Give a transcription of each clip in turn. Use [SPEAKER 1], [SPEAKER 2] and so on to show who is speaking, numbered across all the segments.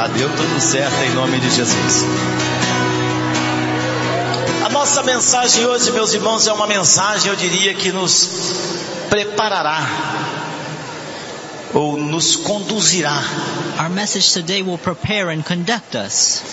[SPEAKER 1] Já deu tudo certo em nome de Jesus. A nossa mensagem hoje, meus irmãos, é uma mensagem, eu diria, que nos preparará ou nos conduzirá
[SPEAKER 2] Our message today will prepare and conduct us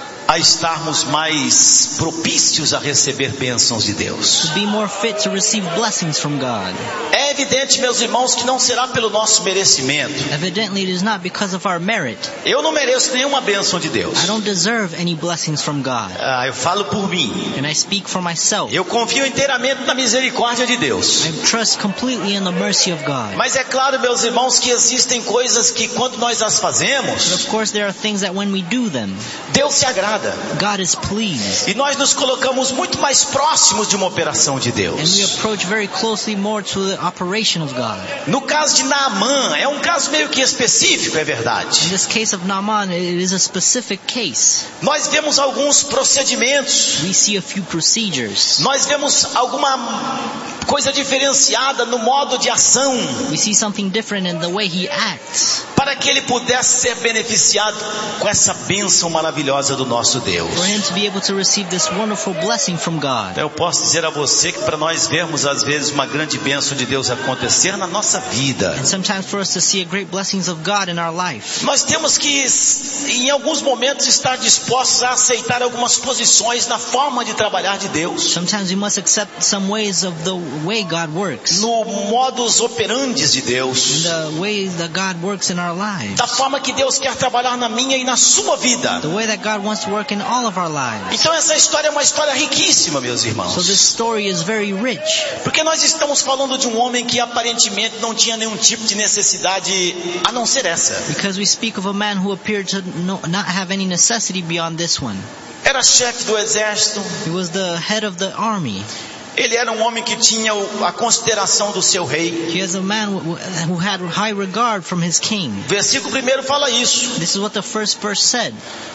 [SPEAKER 1] a estarmos mais propícios a receber bênçãos de Deus.
[SPEAKER 2] to be more fit to receive blessings from God.
[SPEAKER 1] É evidente, meus irmãos, que não será pelo nosso merecimento.
[SPEAKER 2] Evidently, it is not because of our merit.
[SPEAKER 1] Eu não mereço nenhuma bênção de Deus.
[SPEAKER 2] I don't deserve any blessings from God.
[SPEAKER 1] Eu falo por mim.
[SPEAKER 2] And I speak for myself.
[SPEAKER 1] Eu confio inteiramente na misericórdia de Deus.
[SPEAKER 2] I trust completely in the mercy of God.
[SPEAKER 1] Mas é claro, meus irmãos, que existem coisas que quando nós as
[SPEAKER 2] But
[SPEAKER 1] fazemos,
[SPEAKER 2] of course, there are things that when we do them,
[SPEAKER 1] Deus se agrada.
[SPEAKER 2] God is pleased.
[SPEAKER 1] E nós nos colocamos muito mais próximos de uma operação de
[SPEAKER 2] And we
[SPEAKER 1] Deus.
[SPEAKER 2] approach very closely more to the operation of God.
[SPEAKER 1] No caso de Naamã, é um caso meio que específico, é
[SPEAKER 2] In
[SPEAKER 1] verdade.
[SPEAKER 2] this case of Naaman, it is a specific case.
[SPEAKER 1] Nós vemos alguns procedimentos.
[SPEAKER 2] We see a few procedures.
[SPEAKER 1] Nós vemos alguma coisa diferenciada no modo de ação
[SPEAKER 2] We see something different in the way he acts
[SPEAKER 1] para que ele pudesse ser beneficiado com essa bênção maravilhosa do nosso Deus.
[SPEAKER 2] for him to be able to receive this wonderful blessing from God.
[SPEAKER 1] Eu posso dizer a você que para nós vermos às vezes uma grande bênção de Deus acontecer na nossa vida,
[SPEAKER 2] And sometimes for us to see a great blessings of God in our life,
[SPEAKER 1] nós temos que em alguns momentos estar dispostos a aceitar algumas posições na forma de trabalhar de Deus,
[SPEAKER 2] sometimes we must accept some ways of the way God works,
[SPEAKER 1] no modus operandi de
[SPEAKER 2] in
[SPEAKER 1] Deus,
[SPEAKER 2] the way that God works in our lives,
[SPEAKER 1] da forma que Deus quer trabalhar na minha e na sua vida.
[SPEAKER 2] the way that God wants to work in all of our lives.
[SPEAKER 1] Então essa história é uma história riquíssima, meus
[SPEAKER 2] So this
[SPEAKER 1] irmãos,
[SPEAKER 2] story is very rich,
[SPEAKER 1] porque nós estamos falando de um homem que aparentemente não tinha nenhum tipo de necessidade a não ser essa.
[SPEAKER 2] because we speak of a man who appeared to not have any necessity beyond this one.
[SPEAKER 1] Era chefe do exército.
[SPEAKER 2] He was the head of the army.
[SPEAKER 1] Ele era um homem que tinha a consideração do seu rei.
[SPEAKER 2] He is a man who had high regard from his king.
[SPEAKER 1] Versículo 1 fala isso.
[SPEAKER 2] This is what the first verse said.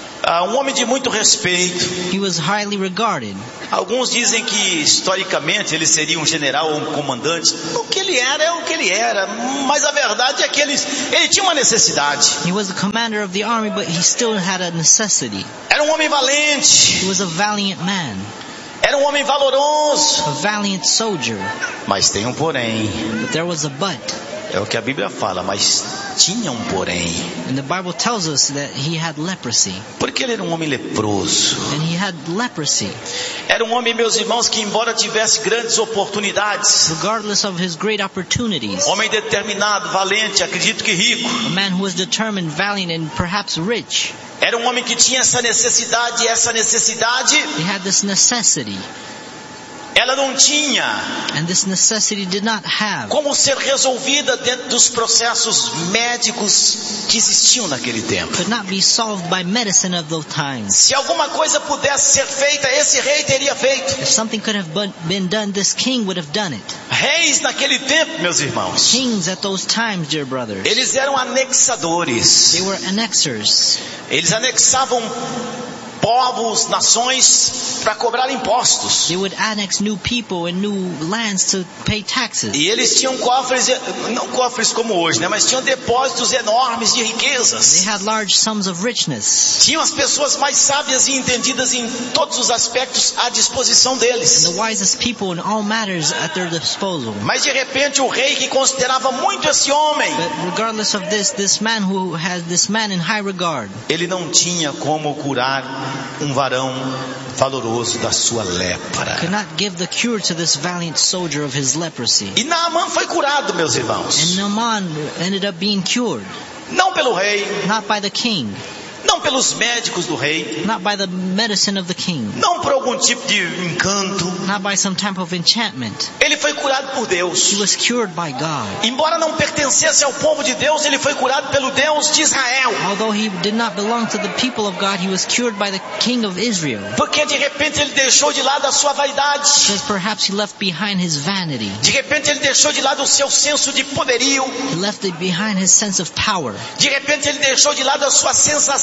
[SPEAKER 1] Um homem de muito respeito.
[SPEAKER 2] He was highly regarded.
[SPEAKER 1] Alguns dizem que historicamente ele seria um general ou um comandante. O que ele era é o que ele era. Mas a verdade é que ele tinha uma necessidade.
[SPEAKER 2] He was the commander of the army, but he still had a necessity.
[SPEAKER 1] Era um homem valente.
[SPEAKER 2] He was a valiant man,
[SPEAKER 1] Era um homem valoroso.
[SPEAKER 2] a valiant soldier.
[SPEAKER 1] Mas tem um porém.
[SPEAKER 2] But there was a but.
[SPEAKER 1] É o que a Bíblia fala, mas tinha um porém.
[SPEAKER 2] And the Bible tells us that he had leprosy.
[SPEAKER 1] Porque ele era um homem leproso.
[SPEAKER 2] And he had leprosy.
[SPEAKER 1] Era um homem, meus irmãos, que embora tivesse grandes oportunidades,
[SPEAKER 2] Regardless of his great opportunities,
[SPEAKER 1] homem determinado, valente, acredito que rico,
[SPEAKER 2] a man who was determined, valiant, and perhaps rich,
[SPEAKER 1] era um homem que tinha essa necessidade, e essa necessidade,
[SPEAKER 2] he had this necessity.
[SPEAKER 1] ela não tinha
[SPEAKER 2] And this necessity did not have
[SPEAKER 1] como ser resolvida dentro dos processos médicos que existiam naquele tempo.
[SPEAKER 2] could not be solved by medicine of those times.
[SPEAKER 1] Se alguma coisa pudesse ser feita, esse rei teria feito.
[SPEAKER 2] If something could have been done, this king would have done it.
[SPEAKER 1] Reis naquele tempo, meus irmãos,
[SPEAKER 2] Kings at those times, dear brothers,
[SPEAKER 1] eles eram anexadores.
[SPEAKER 2] they were annexers.
[SPEAKER 1] Eles anexavam povos, nações, para cobrar impostos.
[SPEAKER 2] They would annex new people and new lands to pay taxes.
[SPEAKER 1] E eles tinham cofres, não cofres como hoje, né? Mas tinham depósitos enormes de
[SPEAKER 2] They
[SPEAKER 1] riquezas.
[SPEAKER 2] had large sums of richness.
[SPEAKER 1] Tinham as pessoas mais sábias e entendidas em todos os aspectos à disposição deles.
[SPEAKER 2] The wisest people in all matters at their disposal.
[SPEAKER 1] Mas de repente o rei, que considerava muito esse homem,
[SPEAKER 2] But regardless of this man who had this man in high regard,
[SPEAKER 1] ele não tinha como curar um varão valoroso da sua lepra.
[SPEAKER 2] could not give the cure to this valiant soldier of his leprosy.
[SPEAKER 1] E Naamã foi curado, meus
[SPEAKER 2] And
[SPEAKER 1] irmãos.
[SPEAKER 2] Naaman ended up being cured,
[SPEAKER 1] Não pelo rei,
[SPEAKER 2] not by the king,
[SPEAKER 1] não pelos médicos do rei,
[SPEAKER 2] not by the medicine of the king,
[SPEAKER 1] não por algum tipo de encanto.
[SPEAKER 2] not by some type of enchantment.
[SPEAKER 1] Ele foi curado por
[SPEAKER 2] He
[SPEAKER 1] Deus.
[SPEAKER 2] was cured by God.
[SPEAKER 1] Embora não pertencesse ao povo de Deus, ele foi curado pelo Deus de Israel.
[SPEAKER 2] Although he did not belong to the people of God, he was cured by the king of Israel.
[SPEAKER 1] Porque de repente ele deixou de lado a sua vaidade.
[SPEAKER 2] Because perhaps he left behind his vanity.
[SPEAKER 1] De repente ele deixou de lado o seu senso de poderio.
[SPEAKER 2] He left it behind his sense of power.
[SPEAKER 1] De repente ele deixou de lado a sua sensação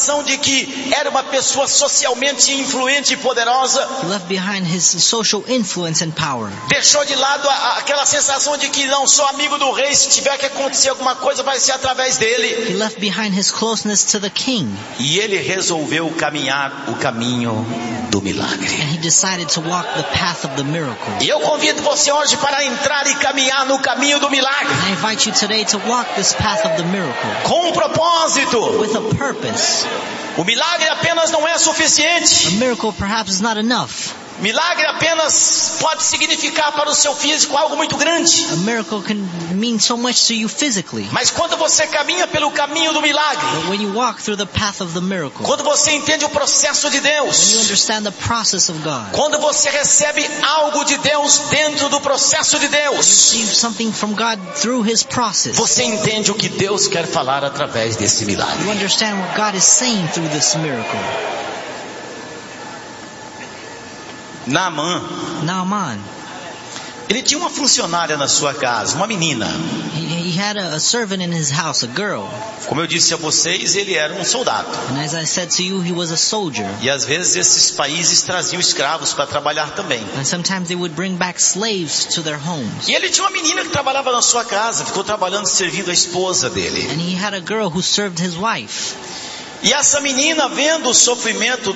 [SPEAKER 1] sensação de que era uma pessoa socialmente influente e poderosa.
[SPEAKER 2] He left behind his social influence and power.
[SPEAKER 1] Deixou de lado aquela sensação de que não sou amigo do rei, se tiver que acontecer alguma coisa vai ser através dele.
[SPEAKER 2] He left behind his closeness to the king.
[SPEAKER 1] E ele resolveu caminhar o caminho do milagre.
[SPEAKER 2] And he decided to walk the path of the miracle.
[SPEAKER 1] E eu convido você hoje para entrar e caminhar no caminho do milagre.
[SPEAKER 2] And I invite you today to walk this path of the miracle.
[SPEAKER 1] Com um propósito.
[SPEAKER 2] With a purpose.
[SPEAKER 1] O milagre apenas não é suficiente.
[SPEAKER 2] A miracle perhaps is not enough.
[SPEAKER 1] Milagre apenas pode significar para o seu físico algo muito grande.
[SPEAKER 2] A miracle can mean so much to you physically.
[SPEAKER 1] Mas quando você caminha pelo caminho do milagre,
[SPEAKER 2] But when you walk through the path of the miracle,
[SPEAKER 1] quando você entende o processo de
[SPEAKER 2] when you
[SPEAKER 1] Deus,
[SPEAKER 2] understand the process of God,
[SPEAKER 1] quando você recebe algo de Deus dentro do processo de Deus,
[SPEAKER 2] receive something from God through His process,
[SPEAKER 1] você entende o que Deus quer falar através desse milagre.
[SPEAKER 2] you understand what God is saying through this miracle. Naaman,
[SPEAKER 1] Ele tinha uma funcionária na sua casa, uma menina.
[SPEAKER 2] he had a servant in his house, a girl.
[SPEAKER 1] Como eu disse a vocês, ele era um soldado.
[SPEAKER 2] And as I said to you, he was a soldier.
[SPEAKER 1] E às vezes esses países traziam escravos para trabalhar também.
[SPEAKER 2] And sometimes they would bring back slaves to their homes.
[SPEAKER 1] E ele tinha uma menina que trabalhava na sua casa, ficou trabalhando servindo a esposa dele.
[SPEAKER 2] And he had a girl who served his wife.
[SPEAKER 1] E essa menina, vendo o sofrimento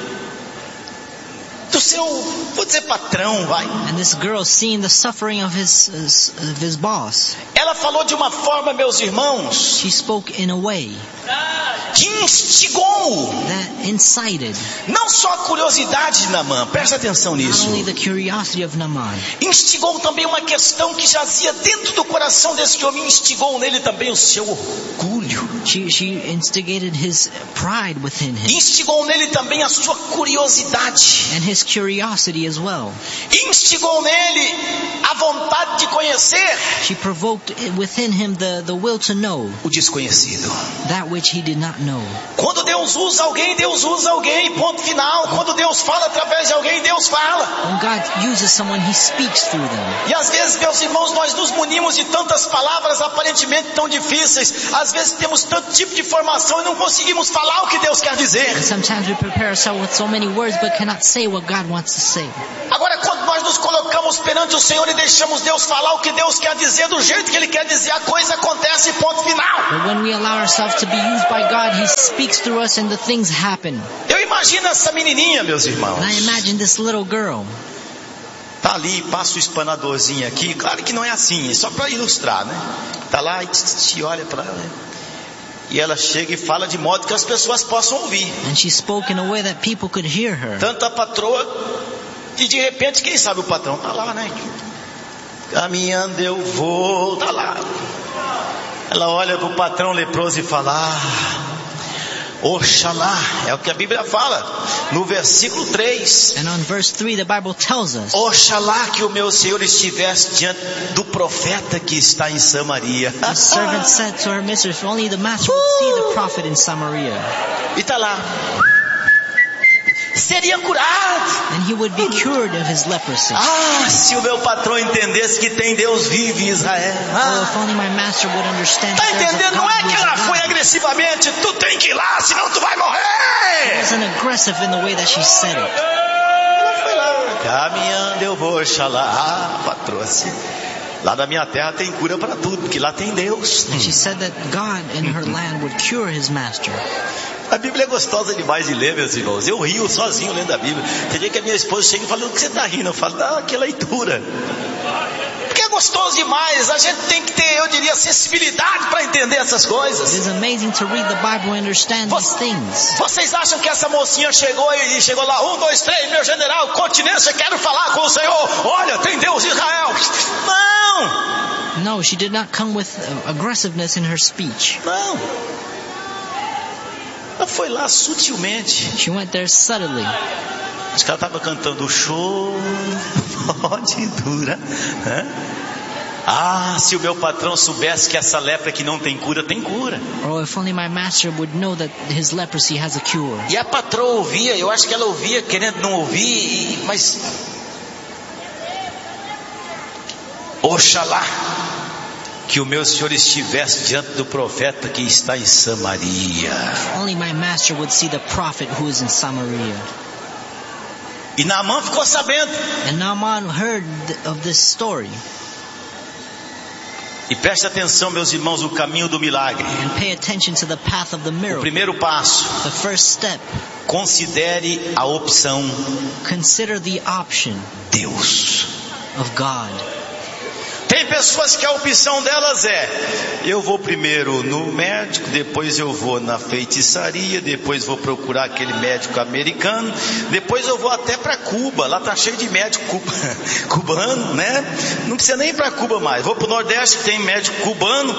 [SPEAKER 1] do seu, vou dizer, patrão, vai.
[SPEAKER 2] And this girl, seeing the suffering of his boss,
[SPEAKER 1] Ela falou de uma forma, meus irmãos,
[SPEAKER 2] she spoke in a way
[SPEAKER 1] que instigou
[SPEAKER 2] that incited
[SPEAKER 1] não só a curiosidade de Naamã, presta atenção
[SPEAKER 2] not
[SPEAKER 1] nisso.
[SPEAKER 2] only the curiosity of Naaman,
[SPEAKER 1] Instigou também uma questão que jazia dentro do coração desse homem, instigou nele também o seu orgulho.
[SPEAKER 2] she instigated his pride within him
[SPEAKER 1] Instigou nele também a sua curiosidade.
[SPEAKER 2] and his curiosity as well.
[SPEAKER 1] Instigou nele a vontade de conhecer
[SPEAKER 2] She provoked within him the will to know
[SPEAKER 1] o desconhecido.
[SPEAKER 2] that which he did not know.
[SPEAKER 1] Quando Deus usa alguém, ponto final. Quando Deus fala através de alguém, Deus fala.
[SPEAKER 2] When God uses someone, He speaks through them.
[SPEAKER 1] E às vezes, meus irmãos, nós nos munimos de tantas palavras aparentemente tão difíceis. Às vezes temos tanto tipo de informação e não conseguimos falar o que Deus quer dizer.
[SPEAKER 2] And sometimes we prepare ourselves with so many words but cannot say what God wants to say.
[SPEAKER 1] Agora, quando nós nos colocamos perante o Senhor e deixamos Deus falar o que Deus quer dizer, do jeito que Ele quer dizer, a coisa acontece, ponto final.
[SPEAKER 2] But when we allow ourselves to be used by God, He speaks through us and the things happen.
[SPEAKER 1] Eu imagino essa menininha, meus irmãos.
[SPEAKER 2] And I imagine this little girl.
[SPEAKER 1] Tá ali, passa o espanadorzinho aqui. Claro que não é assim, é só para ilustrar, né? Tá lá e te olha para ela. E ela chega e fala de modo que as pessoas possam ouvir.
[SPEAKER 2] And she spoke in a way that people could hear her.
[SPEAKER 1] Tanto a patroa, e de repente, quem sabe o patrão tá lá, né? Caminhando eu vou, tá lá. Ela olha pro patrão leproso e fala: Oxalá, é o que a Bíblia fala no versículo 3.
[SPEAKER 2] And on verse 3 the Bible tells us,
[SPEAKER 1] Oxalá que o meu Senhor estivesse diante do profeta que está em Samaria.
[SPEAKER 2] the servant said to her mistress, if only the master would see the prophet in Samaria,
[SPEAKER 1] E tá lá. Seria curado.
[SPEAKER 2] and he would be cured of his leprosy.
[SPEAKER 1] Se o meu patrão entendesse que tem Deus vivo em Israel.
[SPEAKER 2] Oh, if only my master would understand
[SPEAKER 1] Tá
[SPEAKER 2] that there's a
[SPEAKER 1] entendendo? Não
[SPEAKER 2] God
[SPEAKER 1] é
[SPEAKER 2] who
[SPEAKER 1] que
[SPEAKER 2] is
[SPEAKER 1] ela foi
[SPEAKER 2] alive.
[SPEAKER 1] agressivamente. Tu tem que ir lá, senão tu vai
[SPEAKER 2] She
[SPEAKER 1] morrer.
[SPEAKER 2] wasn't aggressive in the way that she said it.
[SPEAKER 1] Ela foi lá. Caminhando eu vou, Oxalá. Patroa, assim. Lá na minha terra tem cura para tudo, porque lá tem Deus.
[SPEAKER 2] And she said that God in her land would cure his master.
[SPEAKER 1] A Bíblia é gostosa demais de ler, meus irmãos. Eu rio sozinho lendo a Bíblia. Tem dia que a minha esposa chega e fala: o que você está rindo? Eu falo: que leitura. Porque é gostoso demais. A gente tem que ter, eu diria, sensibilidade para entender essas
[SPEAKER 2] It
[SPEAKER 1] coisas.
[SPEAKER 2] is amazing to read the Bible and understand these things.
[SPEAKER 1] Vocês acham que essa mocinha chegou lá, 1, 2, 3, meu general, continência, quero falar com o Senhor. Olha, tem Deus de Israel. Não,
[SPEAKER 2] No, she did not come with aggressiveness in her speech.
[SPEAKER 1] não. Ela foi lá sutilmente.
[SPEAKER 2] She went there subtly.
[SPEAKER 1] Acho que ela estava cantando o choro pode durar. Se o meu patrão soubesse que essa lepra que não tem cura, tem cura.
[SPEAKER 2] Oh, if only my master would know that his leprosy has a cure.
[SPEAKER 1] E a patroa ouvia, eu acho que ela ouvia querendo não ouvir, mas Oxalá que o meu senhor estivesse diante do profeta que está em Samaria.
[SPEAKER 2] If only my master would see the prophet who is in Samaria.
[SPEAKER 1] E Naamã ficou sabendo.
[SPEAKER 2] And Naaman heard of this story.
[SPEAKER 1] E preste atenção, meus irmãos, o caminho do milagre.
[SPEAKER 2] And pay attention to the path of the
[SPEAKER 1] O
[SPEAKER 2] miracle.
[SPEAKER 1] primeiro passo:
[SPEAKER 2] The first step,
[SPEAKER 1] considere a opção
[SPEAKER 2] consider the option
[SPEAKER 1] Deus.
[SPEAKER 2] of God.
[SPEAKER 1] Tem pessoas que a opção delas é: eu vou primeiro no médico, depois eu vou na feitiçaria, depois vou procurar aquele médico americano, depois eu vou até para Cuba, lá tá cheio de médico cubano, né? Não precisa nem ir para Cuba mais, vou para o Nordeste que tem médico cubano,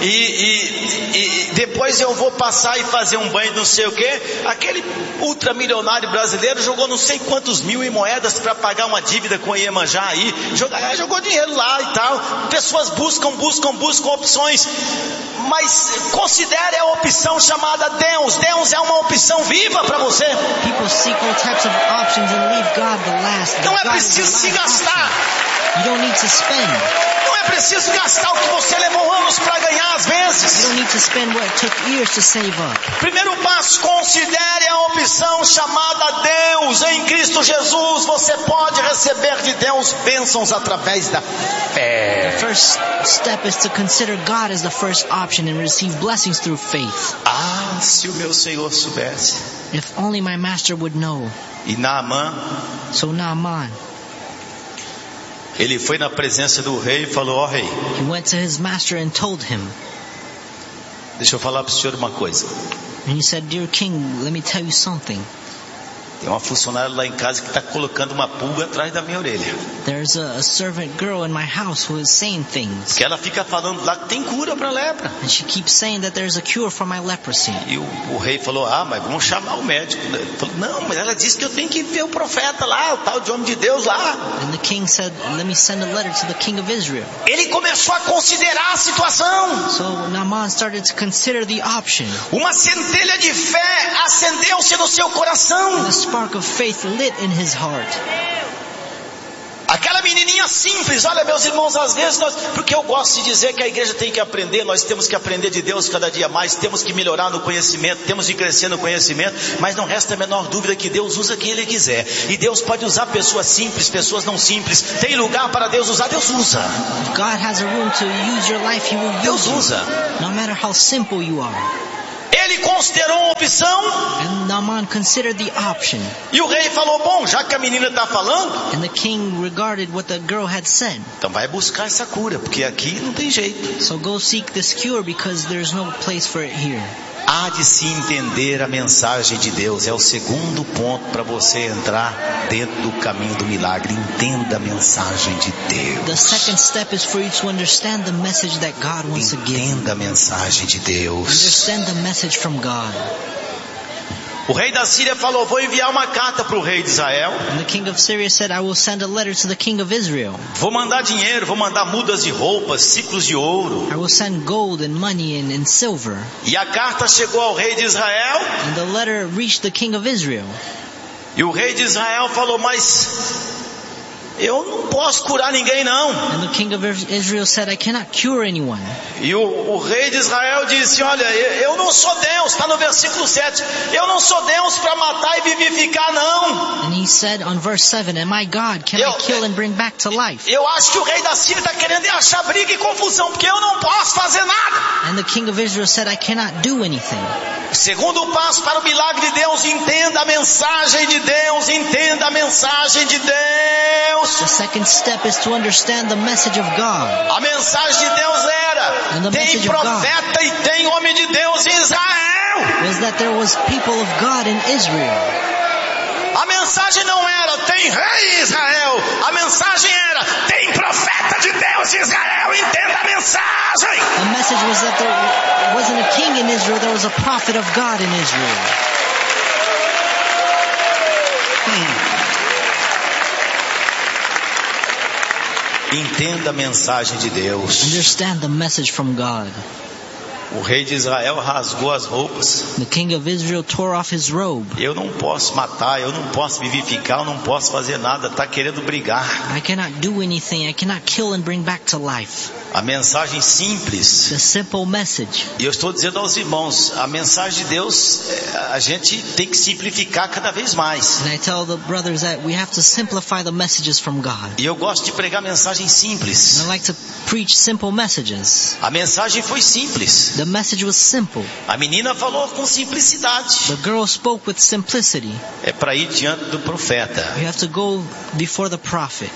[SPEAKER 1] e depois eu vou passar e fazer um banho não sei o que. Aquele ultramilionário brasileiro jogou não sei quantos mil em moedas para pagar uma dívida com a Iemanjá aí, jogou dinheiro lá e tal. Pessoas buscam opções, mas considere a opção chamada Deus. Deus é uma opção viva para você.
[SPEAKER 2] People seek all types of options and leave God the last.
[SPEAKER 1] Não é
[SPEAKER 2] God is the
[SPEAKER 1] preciso se
[SPEAKER 2] last
[SPEAKER 1] gastar.
[SPEAKER 2] option. You don't need to spend.
[SPEAKER 1] Não é preciso gastar o que você levou anos para ganhar às
[SPEAKER 2] You
[SPEAKER 1] vezes.
[SPEAKER 2] don't need to spend what it took years to save up.
[SPEAKER 1] Primeiro passo: considere a opção chamada Deus. Em Cristo Jesus você pode receber de Deus bênçãos através da fé.
[SPEAKER 2] The first step is to consider God as the first option and receive blessings through faith.
[SPEAKER 1] Ah, se o meu Senhor soubesse.
[SPEAKER 2] If only my master would know.
[SPEAKER 1] E Naamã,
[SPEAKER 2] So Naaman,
[SPEAKER 1] ele foi na presença do rei e falou: ó rei,
[SPEAKER 2] he went to his master and told him.
[SPEAKER 1] deixa eu falar para o senhor uma coisa.
[SPEAKER 2] And he said, Dear king, let me tell you something.
[SPEAKER 1] Tem uma funcionária lá em casa que está colocando uma pulga atrás da minha orelha.
[SPEAKER 2] There's a servant girl in my house who is saying things.
[SPEAKER 1] Que ela fica falando lá que tem cura para lepra.
[SPEAKER 2] And she keeps saying that there's a cure for my leprosy.
[SPEAKER 1] E o rei falou: ah, mas vamos chamar o médico. Ele falou: não, mas ela disse que eu tenho que ver o profeta lá, o tal de homem de Deus lá.
[SPEAKER 2] And the king said, let me send a letter to the king of Israel.
[SPEAKER 1] Ele começou a considerar a situação.
[SPEAKER 2] So Naaman started to consider the option.
[SPEAKER 1] Uma centelha de fé acendeu-se no seu coração.
[SPEAKER 2] And a spark of faith lit in his heart.
[SPEAKER 1] Aquela menininha simples, olha meus irmãos, às vezes porque eu gosto de dizer que a igreja tem que aprender, nós temos que aprender de Deus cada dia mais, temos que melhorar no conhecimento, temos de crescer no conhecimento, mas não resta a menor dúvida que Deus usa quem Ele quiser, e Deus pode usar pessoas simples, pessoas não simples, tem lugar para Deus usar, Deus usa.
[SPEAKER 2] If God has a room to use your life, He will
[SPEAKER 1] Deus
[SPEAKER 2] use you,
[SPEAKER 1] usa.
[SPEAKER 2] no matter how simple you are.
[SPEAKER 1] Ele considerou uma opção,
[SPEAKER 2] And Naaman considered the option.
[SPEAKER 1] e o rei falou: bom, já que a menina está falando,
[SPEAKER 2] And the king regarded what the girl had said.
[SPEAKER 1] então vai buscar essa cura, porque aqui não tem jeito.
[SPEAKER 2] So go seek this cure because there's no place for it here.
[SPEAKER 1] Há de se entender a mensagem de Deus, é o segundo ponto para você entrar dentro do caminho do milagre. Entenda a mensagem de Deus.
[SPEAKER 2] The second step is for you to understand the message that God wants to give.
[SPEAKER 1] Entenda a mensagem de Deus.
[SPEAKER 2] Understand the message from God.
[SPEAKER 1] O rei da Síria falou: vou enviar uma carta para o rei de Israel,
[SPEAKER 2] And the king of Syria said, I will send a letter to the king of Israel.
[SPEAKER 1] vou mandar dinheiro, vou mandar mudas de roupas, ciclos de ouro.
[SPEAKER 2] I will send gold and money and silver.
[SPEAKER 1] E a carta chegou ao rei de Israel,
[SPEAKER 2] And the letter reached the king of Israel.
[SPEAKER 1] e o rei de Israel falou: mas eu não posso curar ninguém não.
[SPEAKER 2] And the king of Israel said, I cannot cure anyone.
[SPEAKER 1] E o rei de Israel disse: olha, eu não sou Deus, está no versículo 7, eu não sou Deus para matar e vivificar não.
[SPEAKER 2] And he said on verse 7, Am I God? Can I kill and bring back to life?
[SPEAKER 1] Eu acho que o rei da Síria está querendo achar briga e confusão, porque eu não posso fazer nada.
[SPEAKER 2] And the king of Israel said, I cannot do anything.
[SPEAKER 1] Segundo passo para o milagre de Deus: entenda a mensagem de Deus, entenda a mensagem de Deus.
[SPEAKER 2] The second step is to understand the message of God.
[SPEAKER 1] A mensagem de Deus era:
[SPEAKER 2] And the
[SPEAKER 1] tem
[SPEAKER 2] message of
[SPEAKER 1] profeta e tem homem de Deus em Israel.
[SPEAKER 2] Was that there was people of God in Israel.
[SPEAKER 1] A mensagem não era: tem rei em Israel. A mensagem era: tem profeta de Deus em Israel. Entenda a mensagem.
[SPEAKER 2] The message was that there wasn't a king in Israel, there was a prophet of God in Israel.
[SPEAKER 1] Entenda a mensagem de Deus.
[SPEAKER 2] Understand the message from God.
[SPEAKER 1] O rei de Israel rasgou as roupas.
[SPEAKER 2] The king of Israel tore off his robe.
[SPEAKER 1] Eu não posso matar, eu não posso vivificar, eu não posso fazer nada. Está querendo brigar.
[SPEAKER 2] I cannot do anything. I cannot kill and bring back to life.
[SPEAKER 1] A mensagem simples.
[SPEAKER 2] The simple message.
[SPEAKER 1] E eu estou dizendo aos irmãos, a mensagem de Deus, a gente tem que simplificar cada vez mais.
[SPEAKER 2] And I tell the brothers that we have to simplify the messages from God.
[SPEAKER 1] E eu gosto de pregar mensagens simples.
[SPEAKER 2] And I like to preach simple messages.
[SPEAKER 1] A mensagem foi simples.
[SPEAKER 2] The message was simple.
[SPEAKER 1] A menina falou com simplicidade.
[SPEAKER 2] The girl spoke with simplicity.
[SPEAKER 1] É para ir diante do profeta.
[SPEAKER 2] You have to go before the prophet.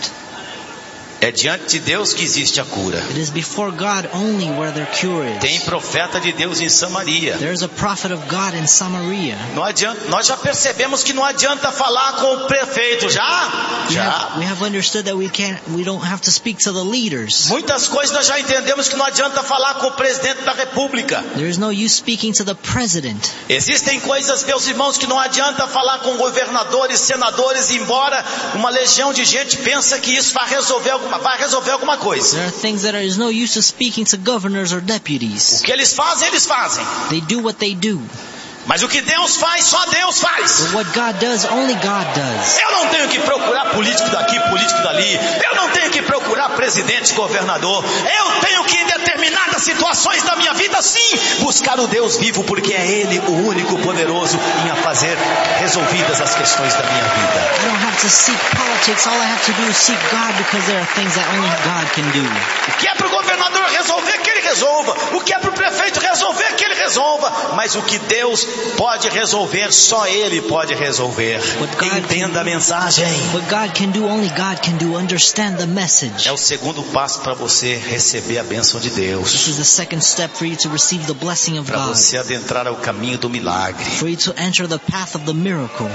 [SPEAKER 1] É diante de Deus que existe a cura.
[SPEAKER 2] It is before God only where their cure is.
[SPEAKER 1] Tem profeta de Deus em Samaria.
[SPEAKER 2] There is a prophet of God in Samaria.
[SPEAKER 1] Não adianta, nós já percebemos que não adianta falar com o prefeito, já.
[SPEAKER 2] We have understood that we don't have to speak to the leaders.
[SPEAKER 1] Muitas coisas nós já entendemos que não adianta falar com o presidente da República.
[SPEAKER 2] There is no use speaking to the president.
[SPEAKER 1] Existem coisas, meus irmãos, que não adianta falar com governadores, senadores, embora uma legião de gente pensa que isso vai resolver alguma coisa.
[SPEAKER 2] There are things that there is no use to speaking to governors or deputies.
[SPEAKER 1] O que eles fazem.
[SPEAKER 2] They do what they do.
[SPEAKER 1] Mas o que Deus faz, só Deus faz.
[SPEAKER 2] But what God does, only God does.
[SPEAKER 1] Eu não tenho que procurar político daqui, político dali. Eu não tenho que procurar presidente, governador. Eu tenho que, em determinadas situações da minha vida, sim, buscar o Deus vivo, porque é Ele o único poderoso em fazer resolvidas as questões da minha vida.
[SPEAKER 2] I don't have to seek politics. All I have to do is seek God, because there are things that only God can do.
[SPEAKER 1] O que é para o governador resolver, que ele resolva. O que é para o prefeito resolver, que ele resolva. Mas o que Deus pode resolver, só Ele pode resolver. Entenda a mensagem.
[SPEAKER 2] What God can do, only God can do. Understand the message.
[SPEAKER 1] É o segundo passo para você receber a bênção de Deus.
[SPEAKER 2] This is the second step for you to receive the blessing of
[SPEAKER 1] Para
[SPEAKER 2] God.
[SPEAKER 1] você adentrar ao caminho do milagre.
[SPEAKER 2] For you to enter the path of the miracle.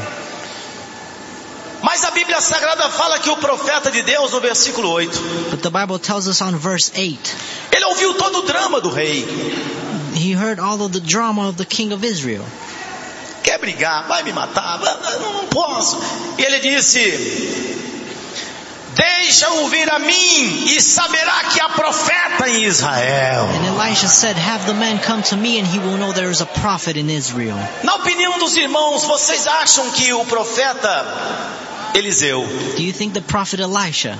[SPEAKER 1] Mas a Bíblia Sagrada fala que o profeta de Deus, no versículo 8,
[SPEAKER 2] But the Bible tells us on verse 8,
[SPEAKER 1] ele ouviu todo o drama do rei.
[SPEAKER 2] he heard all of the drama of the king of Israel.
[SPEAKER 1] Quer brigar, vai me matar, não posso. E ele disse: deixa-o vir a mim e saberá que há profeta em Israel.
[SPEAKER 2] And Elisha said, have the man come to me and he will know there is a prophet in Israel.
[SPEAKER 1] Na opinião dos irmãos, vocês acham que o profeta Eliseu,
[SPEAKER 2] Do you think the prophet Elisha,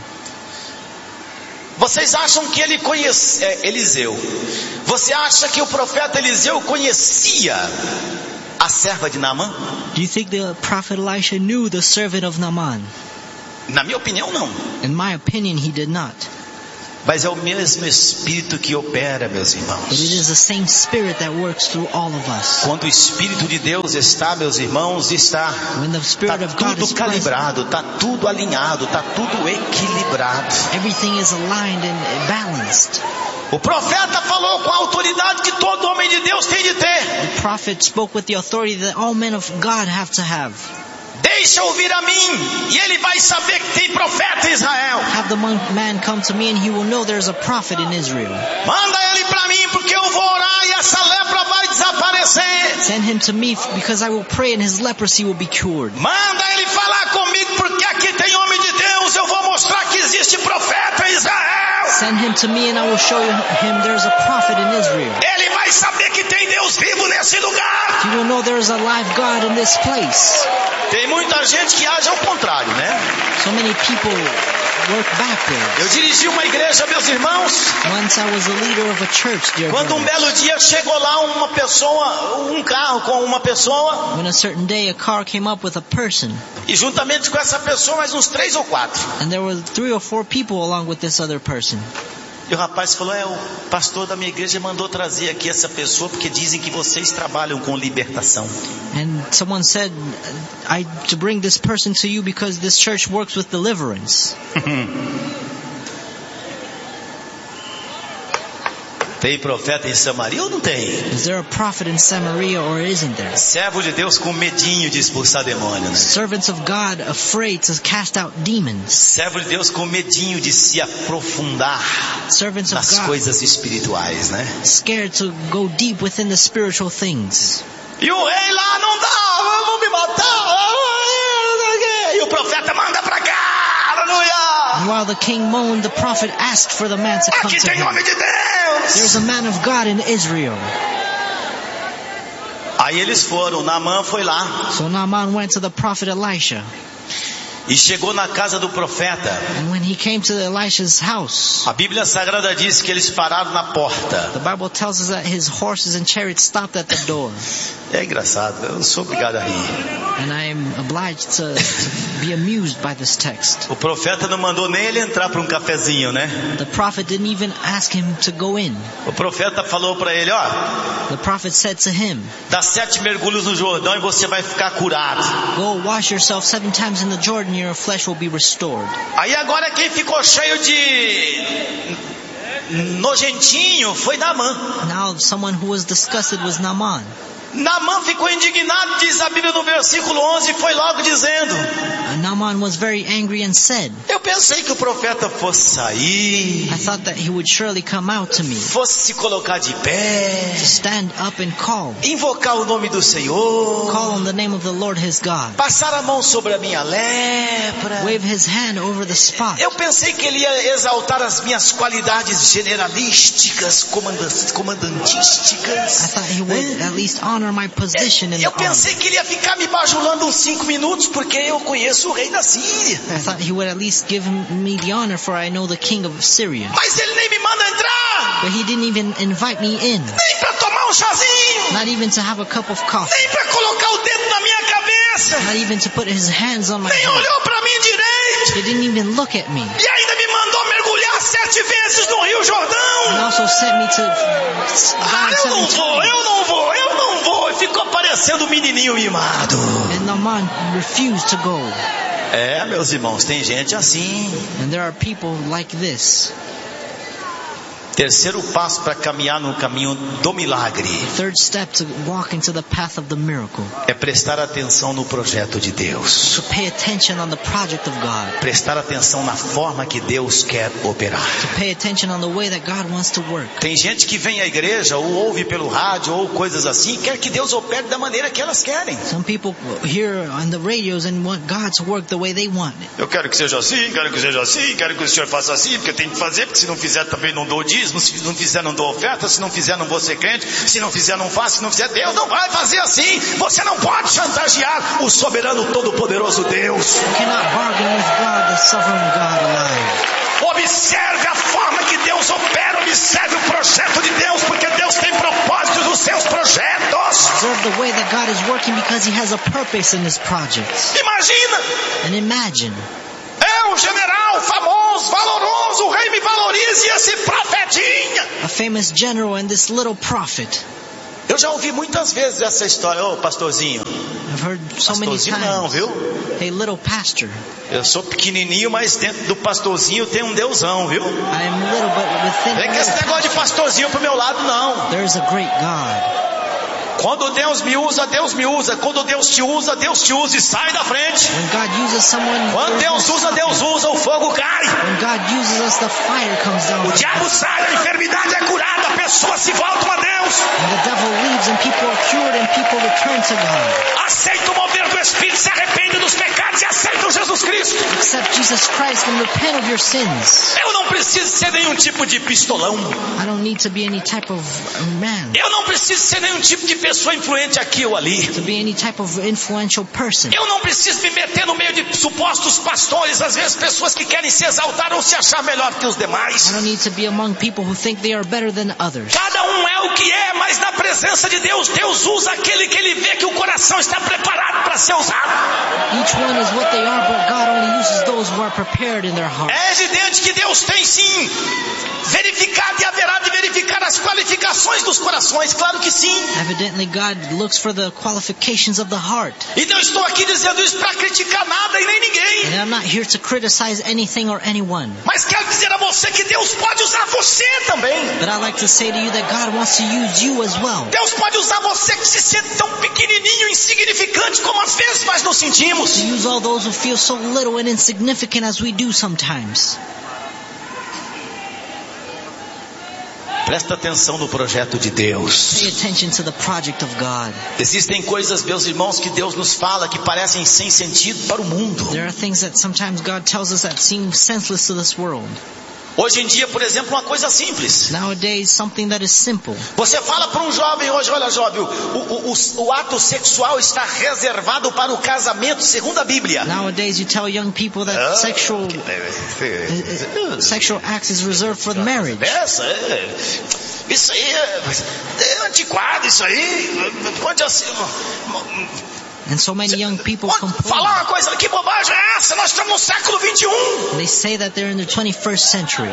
[SPEAKER 1] vocês acham que ele conhecia Eliseu? Você acha que o profeta Eliseu conhecia a serva de Naamã?
[SPEAKER 2] do you think the prophet Elisha knew the servant of Naaman?
[SPEAKER 1] Na minha opinião, não.
[SPEAKER 2] In my opinion, he did not.
[SPEAKER 1] Mas é o mesmo Espírito que opera, meus
[SPEAKER 2] But it
[SPEAKER 1] irmãos.
[SPEAKER 2] is the same spirit that works through all of us.
[SPEAKER 1] Quando o Espírito de Deus está, meus irmãos, está
[SPEAKER 2] When the Spirit of God
[SPEAKER 1] tudo
[SPEAKER 2] is present,
[SPEAKER 1] calibrado, está tudo alinhado, está tudo equilibrado.
[SPEAKER 2] everything is aligned and balanced.
[SPEAKER 1] O profeta falou com a autoridade que todo homem de Deus tem de ter.
[SPEAKER 2] The prophet spoke with the authority that all men of God have to have.
[SPEAKER 1] Deixa ouvir a mim, e ele vai saber que tem profeta em Israel.
[SPEAKER 2] Have the man come to me and he will know there is a prophet in Israel.
[SPEAKER 1] Manda ele para mim, porque eu vou orar e essa lepra vai desaparecer.
[SPEAKER 2] Send him to me because I will pray and his leprosy will be cured.
[SPEAKER 1] Manda ele falar comigo, porque aqui tem homem de Deus. Eu vou mostrar que existe profeta em Israel.
[SPEAKER 2] Send him to me and I will show him there is a prophet in Israel.
[SPEAKER 1] Ele vai saber que tem Deus vivo nesse lugar.
[SPEAKER 2] He will know there is a live God in this place.
[SPEAKER 1] Tem muita gente que age ao contrário, né?
[SPEAKER 2] So many people work backwards.
[SPEAKER 1] Eu dirigi uma igreja, meus irmãos.
[SPEAKER 2] Once I was a leader of a church, dear
[SPEAKER 1] Quando
[SPEAKER 2] brothers.
[SPEAKER 1] belo dia chegou lá uma pessoa, um carro com uma pessoa,
[SPEAKER 2] When a certain day a car came up with a person,
[SPEAKER 1] e juntamente com essa pessoa mais uns 3 ou 4.
[SPEAKER 2] and there were 3 or 4 people along with this other person.
[SPEAKER 1] E o rapaz falou: o pastor da minha igreja mandou trazer aqui essa pessoa porque dizem que vocês trabalham com libertação.
[SPEAKER 2] And someone said, to bring this person to you because this church works with deliverance.
[SPEAKER 1] Tem profeta em Samaria ou não tem?
[SPEAKER 2] Is there a prophet in Samaria or isn't there?
[SPEAKER 1] Servo de Deus com medinho de expulsar demônios.
[SPEAKER 2] Servants of God afraid to cast out demons.
[SPEAKER 1] Servo de Deus com medinho de se aprofundar
[SPEAKER 2] Servants of
[SPEAKER 1] nas
[SPEAKER 2] God
[SPEAKER 1] coisas espirituais, né?
[SPEAKER 2] scared to go deep within the spiritual things.
[SPEAKER 1] E o rei lá não dá, vão me matar. E o profeta manda pra cá, aleluia.
[SPEAKER 2] And while the king moaned, the prophet asked for the man to come
[SPEAKER 1] Aqui
[SPEAKER 2] to
[SPEAKER 1] tem
[SPEAKER 2] him.
[SPEAKER 1] homem de Deus.
[SPEAKER 2] There's a man of God in Israel.
[SPEAKER 1] Aí eles foram, Naamã foi lá.
[SPEAKER 2] So Naaman went to the prophet Elisha.
[SPEAKER 1] E chegou na casa do profeta.
[SPEAKER 2] And when he came to Elisha's house,
[SPEAKER 1] A Bíblia Sagrada diz que eles pararam na porta.
[SPEAKER 2] the Bible tells us that his horses and chariots stopped at the door.
[SPEAKER 1] É engraçado, eu sou obrigado a rir.
[SPEAKER 2] And I am obliged to be amused by this text.
[SPEAKER 1] O profeta não mandou nem ele entrar para um cafezinho, né?
[SPEAKER 2] The prophet didn't even ask him to go in.
[SPEAKER 1] O profeta falou para ele, ó,
[SPEAKER 2] The prophet said to him,
[SPEAKER 1] dá 7 mergulhos no Jordão e você vai ficar curado.
[SPEAKER 2] go wash yourself 7 times in the Jordan, your flesh will be restored.
[SPEAKER 1] Aí agora quem ficou cheio de nojentinho foi Naamã.
[SPEAKER 2] Now someone who was disgusted was Naaman.
[SPEAKER 1] Naamã ficou indignado, diz a Bíblia no versículo 11, e foi logo dizendo,
[SPEAKER 2] And Naaman was very angry and said,
[SPEAKER 1] eu pensei que o profeta fosse sair,
[SPEAKER 2] I thought that he would surely come out to me,
[SPEAKER 1] fosse se colocar de pé,
[SPEAKER 2] to stand up and call
[SPEAKER 1] invocar o nome do Senhor,
[SPEAKER 2] on the name of the Lord his God,
[SPEAKER 1] passar a mão sobre a minha lepra.
[SPEAKER 2] wave his hand over the spot.
[SPEAKER 1] Eu pensei que ele ia exaltar as minhas qualidades generalísticas,
[SPEAKER 2] I
[SPEAKER 1] comandantísticas.
[SPEAKER 2] thought he would at least honor my position in the
[SPEAKER 1] Eu
[SPEAKER 2] army.
[SPEAKER 1] pensei que ele ia ficar me bajulando uns 5 minutos, porque eu conheço o rei da Síria.
[SPEAKER 2] I thought he would at least give me the honor, for I know the king of Syria.
[SPEAKER 1] Mas ele nem me manda entrar,
[SPEAKER 2] But he didn't even invite me in,
[SPEAKER 1] nem para tomar um chazinho,
[SPEAKER 2] not even to have a cup of coffee,
[SPEAKER 1] nem para colocar o dedo na minha cabeça,
[SPEAKER 2] not even to put his hands on my
[SPEAKER 1] nem
[SPEAKER 2] head.
[SPEAKER 1] olhou para mim direito.
[SPEAKER 2] He didn't even look at me.
[SPEAKER 1] E ainda me mandou mergulhar 7 vezes no Rio
[SPEAKER 2] And
[SPEAKER 1] Jordão.
[SPEAKER 2] also sent me to
[SPEAKER 1] Ah,
[SPEAKER 2] drown
[SPEAKER 1] eu não
[SPEAKER 2] 7
[SPEAKER 1] vou,
[SPEAKER 2] times.
[SPEAKER 1] eu não vou, eu não vou. E ficou parecendo um menininho mimado.
[SPEAKER 2] And Naaman refused to go.
[SPEAKER 1] É, meus irmãos, tem gente assim.
[SPEAKER 2] And there are people like this.
[SPEAKER 1] Terceiro passo para caminhar no caminho do milagre
[SPEAKER 2] Third step to walk into the path of the miracle.
[SPEAKER 1] é prestar atenção no projeto de Deus.
[SPEAKER 2] To pay attention on the project of God.
[SPEAKER 1] Prestar atenção na forma que Deus quer operar.
[SPEAKER 2] To pay attention on the way that God wants to work.
[SPEAKER 1] Tem gente que vem à igreja ou ouve pelo rádio ou coisas assim, quer que Deus opere da maneira que elas querem.
[SPEAKER 2] Some people hear on the radios and want God to work the way they want it.
[SPEAKER 1] Eu quero que seja assim, quero que seja assim, quero que o senhor faça assim, porque eu tenho que fazer, porque se não fizer também não dou dízimo, se não fizer não dou oferta, se não fizer não vou ser crente, se não fizer não faço, se não fizer Deus não vai fazer assim. Você não pode chantagear o soberano todo-poderoso Deus.
[SPEAKER 2] You cannot bargain with God, the sovereign God alive.
[SPEAKER 1] Observe a forma que Deus opera, observe o projeto de Deus, porque Deus tem propósitos nos seus projetos.
[SPEAKER 2] Observe the way that God is working because He has a purpose in His projects.
[SPEAKER 1] Imagina,
[SPEAKER 2] And imagine,
[SPEAKER 1] um general famoso, valoroso, o rei me valoriza e esse profetinha.
[SPEAKER 2] a famous general and this little prophet.
[SPEAKER 1] Eu já ouvi muitas vezes essa história, ô pastorzinho.
[SPEAKER 2] I've heard so many
[SPEAKER 1] Pastorzinho não,
[SPEAKER 2] times.
[SPEAKER 1] viu?
[SPEAKER 2] Hey, little pastor,
[SPEAKER 1] Eu sou pequenininho, mas dentro do pastorzinho tem um Deusão, viu?
[SPEAKER 2] I am little, but within
[SPEAKER 1] Vem
[SPEAKER 2] the
[SPEAKER 1] que esse
[SPEAKER 2] little
[SPEAKER 1] negócio de
[SPEAKER 2] pastor,
[SPEAKER 1] pastorzinho pro meu lado, não.
[SPEAKER 2] there is a great God.
[SPEAKER 1] Quando Deus me usa, Deus me usa. Quando Deus te usa e sai da frente.
[SPEAKER 2] When God uses someone,
[SPEAKER 1] Quando
[SPEAKER 2] there's no
[SPEAKER 1] Deus usa,
[SPEAKER 2] stopping.
[SPEAKER 1] Deus usa, o fogo cai.
[SPEAKER 2] When God uses us, the fire comes down.
[SPEAKER 1] O diabo sai, a enfermidade é curada, a pessoa se volta a Deus.
[SPEAKER 2] And the devil leaves and people are cured and people return to God.
[SPEAKER 1] Aceita o mover do Espírito, se arrepende dos pecados e aceita o Jesus Cristo.
[SPEAKER 2] Accept Jesus Christ and repent of your sins.
[SPEAKER 1] Eu não preciso ser nenhum tipo de pistolão.
[SPEAKER 2] I don't need to be any type of man,
[SPEAKER 1] Eu não preciso ser nenhum tipo de pessoa influente aqui ou ali.
[SPEAKER 2] to be any type of influential person.
[SPEAKER 1] Eu não preciso me meter no meio de supostos pastores, às vezes pessoas que querem se exaltar ou se achar melhor que os demais.
[SPEAKER 2] I don't need to be among people who think they are better than others.
[SPEAKER 1] Cada um é o que é, mas na presença de Deus, Deus usa aquele que ele vê que o coração está preparado para ser usado.
[SPEAKER 2] Each one is what they are, but God only uses those who are prepared in their heart.
[SPEAKER 1] É evidente que Deus tem sim verificado e haverá de verificar as qualificações dos corações, claro que sim.
[SPEAKER 2] Evidently, God looks for the qualifications of the heart.
[SPEAKER 1] E não estou aqui dizendo isso para criticar nada e nem ninguém.
[SPEAKER 2] And I'm not here to criticize anything or anyone.
[SPEAKER 1] Mas quero dizer a você que Deus pode usar você também.
[SPEAKER 2] But I'd like to say to you that God wants to use you as well.
[SPEAKER 1] Deus pode usar você que se sente tão pequenininho, insignificante como às vezes nós nos sentimos.
[SPEAKER 2] To use all those who feel so little and insignificant as we do sometimes.
[SPEAKER 1] Presta atenção no projeto de Deus.
[SPEAKER 2] Pay attention to the project of God.
[SPEAKER 1] Existem coisas, meus irmãos, que Deus nos fala que parecem sem sentido para o mundo.
[SPEAKER 2] There are things that sometimes God tells us that seem senseless to this world.
[SPEAKER 1] Hoje em dia, por exemplo, uma coisa simples.
[SPEAKER 2] Nowadays, something that is simple.
[SPEAKER 1] Você fala para um jovem hoje, olha jovem, o ato sexual está reservado para o casamento, segundo a Bíblia.
[SPEAKER 2] Nowadays, you tell young people that sexual acts is reserved for marriage.
[SPEAKER 1] Isso aí é antiquado, isso aí. Pode assim.
[SPEAKER 2] And so many young people complain.
[SPEAKER 1] Falar uma coisa, que bobagem é essa? Nós estamos no século 21.
[SPEAKER 2] They say that they're in the 21st century.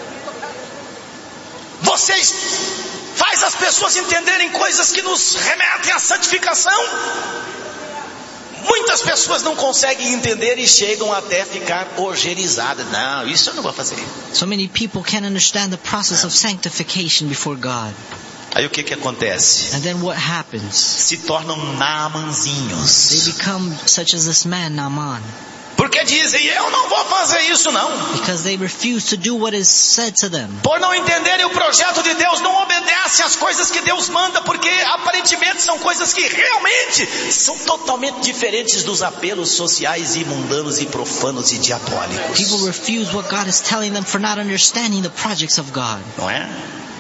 [SPEAKER 1] Vocês faz as pessoas entenderem coisas que nos remetem à santificação. Muitas pessoas não conseguem entender e chegam até ficar ojerizadas. Não, isso eu não vou fazer.
[SPEAKER 2] So many people can't understand the process of sanctification before God.
[SPEAKER 1] Aí o que acontece?
[SPEAKER 2] And then what happens?
[SPEAKER 1] Se tornam Naamanzinhos.
[SPEAKER 2] They become such as this man, Naaman.
[SPEAKER 1] Porque dizem, eu não vou fazer isso não.
[SPEAKER 2] Because they refuse to do what is said to them.
[SPEAKER 1] Por não entenderem o projeto de Deus, não obedecem às coisas que Deus manda, porque aparentemente são coisas que realmente são totalmente diferentes dos apelos sociais e mundanos e profanos e diabólicos.
[SPEAKER 2] People refuse what God is telling them for not understanding the projects of God.
[SPEAKER 1] Não é?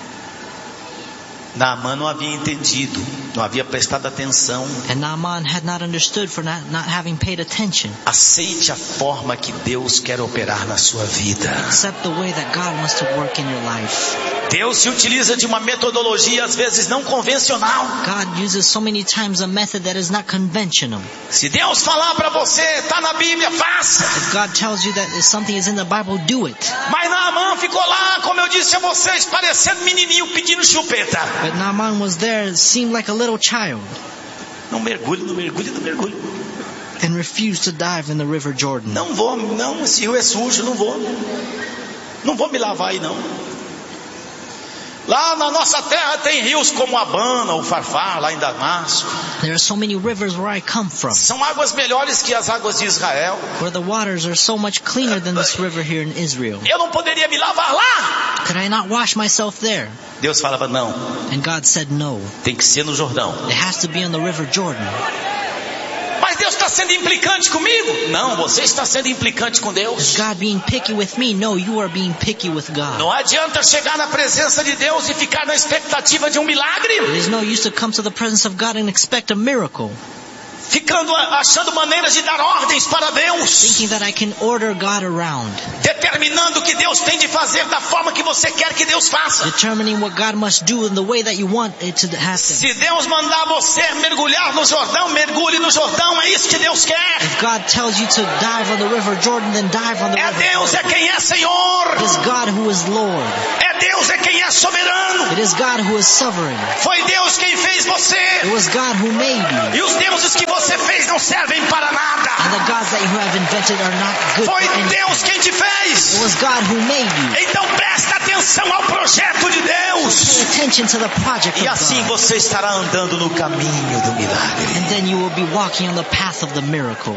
[SPEAKER 1] Naaman não havia entendido, não havia prestado atenção.
[SPEAKER 2] And Naaman had not understood for not having paid attention.
[SPEAKER 1] Aceite a forma que Deus quer operar na sua vida.
[SPEAKER 2] Accept the way that God wants to work in your life.
[SPEAKER 1] Deus se utiliza de uma metodologia às vezes não convencional.
[SPEAKER 2] God uses so many times a method that is not conventional.
[SPEAKER 1] Se Deus falar para você, está na Bíblia, faça.
[SPEAKER 2] If God tells you that something is in the Bible, do it.
[SPEAKER 1] Mas Naaman ficou lá, como eu disse a vocês, parecendo menininho pedindo chupeta.
[SPEAKER 2] But Naaman was there, seemed like a little child.
[SPEAKER 1] Não mergulhe, não mergulhe, não mergulhe.
[SPEAKER 2] And refused to dive in the river Jordan.
[SPEAKER 1] Não vou, não, esse rio é sujo, não vou. Não vou me lavar aí não. Lá na nossa terra tem rios como Abana, o Farfar, lá em Damasco.
[SPEAKER 2] There are so many rivers where I come from.
[SPEAKER 1] São águas melhores que as águas de Israel.
[SPEAKER 2] Where the waters are so much cleaner than this river here in Israel.
[SPEAKER 1] Eu não poderia me lavar lá?
[SPEAKER 2] Could I not wash myself there?
[SPEAKER 1] Deus falava não.
[SPEAKER 2] And God said no.
[SPEAKER 1] Tem que ser no Jordão.
[SPEAKER 2] It has to be on the river Jordan.
[SPEAKER 1] Mas Deus está sendo implicante comigo? Não, você está sendo implicante com Deus.
[SPEAKER 2] Is God being picky with me? No, you are being picky with God.
[SPEAKER 1] Não adianta chegar na presença de Deus e ficar na expectativa de um milagre.
[SPEAKER 2] There is no use to come to the presence of God and expect a miracle.
[SPEAKER 1] Ficando achando maneiras de dar ordens para Deus.
[SPEAKER 2] Thinking that I can order God around.
[SPEAKER 1] Determinando o que Deus tem de fazer da forma que você quer que Deus faça.
[SPEAKER 2] Determining what God must do in the way that you want it to happen.
[SPEAKER 1] Se Deus mandar você mergulhar no Jordão, mergulhe no Jordão, é isso que Deus quer.
[SPEAKER 2] If God tells you to dive on the river Jordan, then dive on the river.
[SPEAKER 1] É Deus é quem é Senhor.
[SPEAKER 2] It is God who is Lord.
[SPEAKER 1] É Deus é quem é soberano.
[SPEAKER 2] It is God who is sovereign.
[SPEAKER 1] Foi Deus quem fez você.
[SPEAKER 2] It was God who made you.
[SPEAKER 1] E os deuses que você fez não servem para nada.
[SPEAKER 2] And the gods that you have invented are not good.
[SPEAKER 1] Foi Deus quem te fez.
[SPEAKER 2] It was God who made you.
[SPEAKER 1] Então presta atenção ao projeto de Deus.
[SPEAKER 2] Pay attention to the project
[SPEAKER 1] E
[SPEAKER 2] of
[SPEAKER 1] assim
[SPEAKER 2] God.
[SPEAKER 1] você estará andando no caminho do milagre.
[SPEAKER 2] And then you will be walking on the path of the miracle.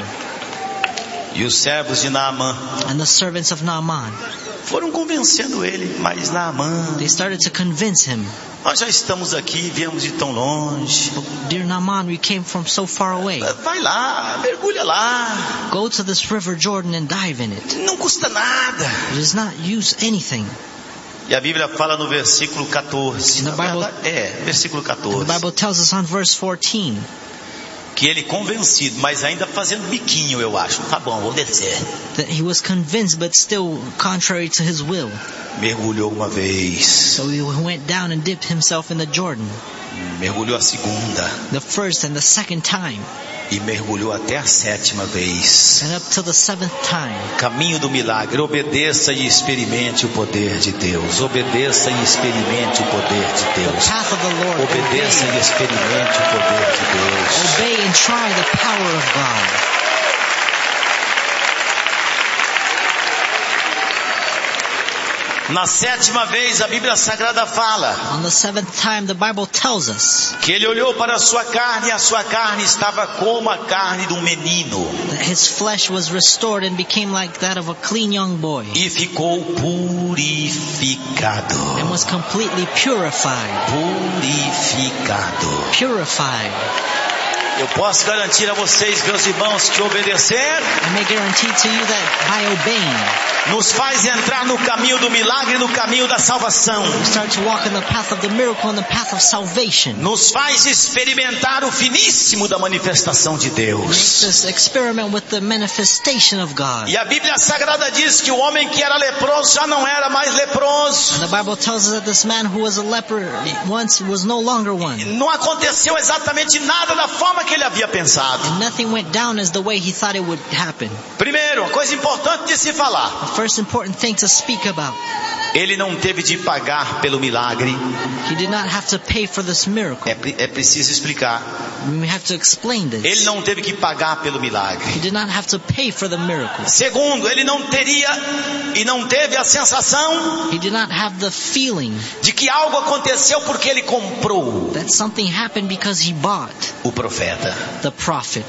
[SPEAKER 1] E os servos de Naamã
[SPEAKER 2] And the servants of Naaman,
[SPEAKER 1] foram convencendo ele, mas Naamã,
[SPEAKER 2] they started to convince him.
[SPEAKER 1] nós já estamos aqui, viemos de tão longe.
[SPEAKER 2] Dear Naaman, we came from so far away.
[SPEAKER 1] Vai lá, mergulha lá.
[SPEAKER 2] Go to this river Jordan and dive in it.
[SPEAKER 1] Não custa nada.
[SPEAKER 2] It does not use anything.
[SPEAKER 1] E a Bíblia fala no versículo 14.
[SPEAKER 2] The Bible-
[SPEAKER 1] Versículo
[SPEAKER 2] The
[SPEAKER 1] 14.
[SPEAKER 2] Bible tells us on verse 14
[SPEAKER 1] Que ele convencido, mas ainda fazendo biquinho, eu acho. Tá bom, vou descer.
[SPEAKER 2] that he was convinced, but still contrary to his will.
[SPEAKER 1] Mergulhou uma vez.
[SPEAKER 2] So he went down and dipped himself in the Jordan,
[SPEAKER 1] Mergulhou a segunda.
[SPEAKER 2] the first and the second time,
[SPEAKER 1] E mergulhou até a sétima vez.
[SPEAKER 2] and up to the seventh time.
[SPEAKER 1] Caminho do milagre. Obedeça e experimente o poder de Deus. Obedeça e experimente o poder de Deus.
[SPEAKER 2] Path of the Lord.
[SPEAKER 1] Obedeça e experimente o poder de Deus.
[SPEAKER 2] Obey and try the power of God.
[SPEAKER 1] Na sétima vez a Bíblia Sagrada fala
[SPEAKER 2] On the seventh time, the Bible tells us
[SPEAKER 1] que ele olhou para a sua carne e a sua carne estava como a carne de um menino.
[SPEAKER 2] that his flesh was restored and became like that of a clean young boy,
[SPEAKER 1] E ficou purificado.
[SPEAKER 2] and was completely purified.
[SPEAKER 1] Purificado.
[SPEAKER 2] Purified.
[SPEAKER 1] Eu posso garantir a vocês, meus irmãos, que obedecer
[SPEAKER 2] I may guarantee to you that by obeying
[SPEAKER 1] nos faz entrar no caminho do milagre, no caminho da salvação.
[SPEAKER 2] We start to walk in the path of the miracle and the path of salvation.
[SPEAKER 1] Nos faz experimentar o finíssimo da manifestação de
[SPEAKER 2] Makes
[SPEAKER 1] Deus.
[SPEAKER 2] us experiment with the manifestation of God.
[SPEAKER 1] E a Bíblia Sagrada diz que o homem que era leproso já não era mais leproso.
[SPEAKER 2] The Bible tells us that this man who was a leper once was no longer one.
[SPEAKER 1] Não aconteceu exatamente nada da forma que ele havia pensado.
[SPEAKER 2] And nothing went down as the way he thought it would happen.
[SPEAKER 1] Primeiro, a coisa importante de se falar:
[SPEAKER 2] The first important thing to speak about,
[SPEAKER 1] ele não teve de pagar pelo milagre.
[SPEAKER 2] he did not have to pay for this miracle.
[SPEAKER 1] É preciso explicar.
[SPEAKER 2] We have to explain this.
[SPEAKER 1] Ele não teve que pagar pelo milagre.
[SPEAKER 2] He did not have to pay for the miracle.
[SPEAKER 1] Segundo, ele não teria e não teve a sensação
[SPEAKER 2] He did not have the feeling
[SPEAKER 1] de que algo aconteceu porque ele comprou
[SPEAKER 2] that something happened because he bought
[SPEAKER 1] o profeta.
[SPEAKER 2] the prophet.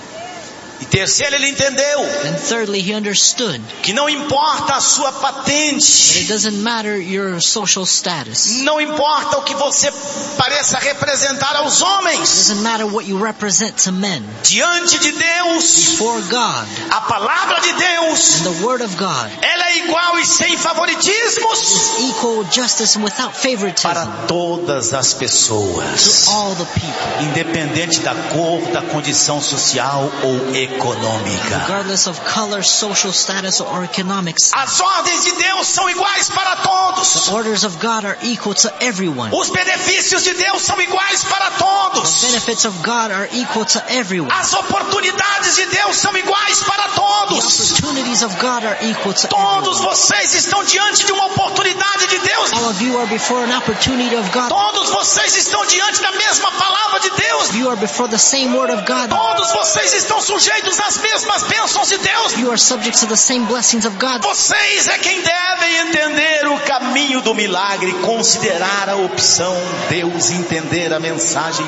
[SPEAKER 1] E terceiro, ele entendeu
[SPEAKER 2] And thirdly, he understood
[SPEAKER 1] que não importa a sua
[SPEAKER 2] that it
[SPEAKER 1] patente,
[SPEAKER 2] doesn't matter your social status.
[SPEAKER 1] não importa o que você pareça representar aos
[SPEAKER 2] It
[SPEAKER 1] homens,
[SPEAKER 2] doesn't matter what you represent to men.
[SPEAKER 1] diante de Deus,
[SPEAKER 2] For God
[SPEAKER 1] a palavra de Deus,
[SPEAKER 2] and the word of God
[SPEAKER 1] ela é igual e sem favoritismos
[SPEAKER 2] is equal justice and without favoritism
[SPEAKER 1] para todas as
[SPEAKER 2] to
[SPEAKER 1] pessoas,
[SPEAKER 2] all the people,
[SPEAKER 1] independente da cor, da condição social ou econômica.
[SPEAKER 2] regardless of color, social status, or economics.
[SPEAKER 1] As ordens de Deus são iguais para todos.
[SPEAKER 2] The orders of God are equal to everyone.
[SPEAKER 1] Os benefícios de Deus são iguais para todos.
[SPEAKER 2] The benefits of God are equal to everyone.
[SPEAKER 1] As oportunidades de Deus são iguais para
[SPEAKER 2] The
[SPEAKER 1] todos.
[SPEAKER 2] opportunities of God are equal to
[SPEAKER 1] Todos
[SPEAKER 2] everyone.
[SPEAKER 1] vocês estão diante de uma oportunidade de Deus.
[SPEAKER 2] All of you are before an opportunity of God.
[SPEAKER 1] Todos vocês estão diante da mesma palavra de Deus.
[SPEAKER 2] You are before the same word of God.
[SPEAKER 1] Todos vocês estão sujeitos às mesmas bênçãos de Deus.
[SPEAKER 2] You are subject to the same blessings of God.
[SPEAKER 1] Vocês é quem devem entender o caminho do milagre, considerar a opção Deus, entender a mensagem